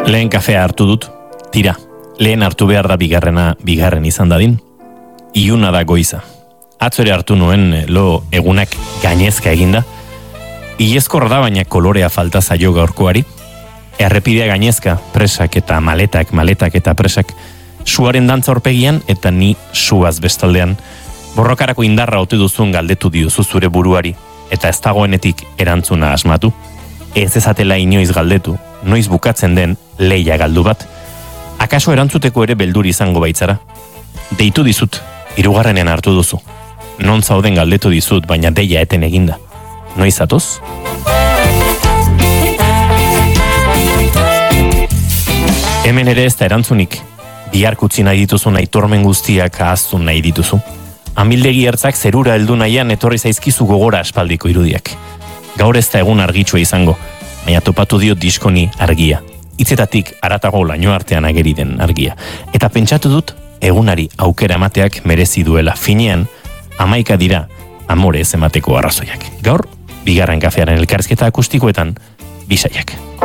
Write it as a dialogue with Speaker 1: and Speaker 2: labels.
Speaker 1: Lehen kafea hartu dut, tira, lehen hartu behar da bigarren izan dadin. Iuna da goiza. Atzore hartu nuen lo egunak gainezka eginda. Iezkorra da baina kolorea falta zaio gaurkoari. Errepidea gainezka, presak eta maletak eta presak, suaren dantza horpegian eta ni suaz bestaldean. Borrokarako indarra ote duzun galdetu diozu zure buruari, eta ez dagoenetik erantzuna asmatu. Ez ezatela inoiz galdetu, noiz bukatzen den leia galdu bat. Akaso erantzuteko ere beldur izango baitzara. Deitu dizut, 3. hartu duzu. Non zauden galdetu dizut, baina deia eten eginda. Noiz atoz? Hemen ere ez da erantzunik. Bihar kutzi nahi dituzun aitormen guztiak ahaztu nahi dituzu. Amildegi ertzak zerura heldu nahian etorri zaizkizu gogora aspaldiko irudiak. Gaur ez da egun argitsua izango, baina topatu dio diskoni argia. Hitzetatik haratago laino artean ageri den argia. Eta pentsatu dut, egunari aukera emateak merezi duela. Finean, 11 dira amore ez emateko arrazoiak. Gaur, bigarren kafearen elkarrizketa akustikoetan, bisaiak.